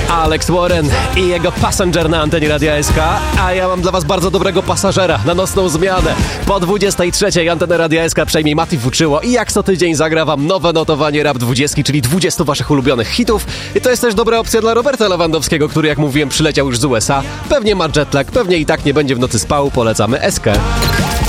Alex Warren i jego Passenger na antenie Radia SK, a ja mam dla was bardzo dobrego pasażera na nocną zmianę. Po 23 antenę Radia SK przejmie Mati Fuczyło i jak co tydzień zagra wam nowe notowanie Rap 20, czyli 20 waszych ulubionych hitów. I to jest też dobra opcja dla Roberta Lewandowskiego, który jak mówiłem przyleciał już z USA. Pewnie ma jetlag, pewnie i tak nie będzie w nocy spał, polecamy SK.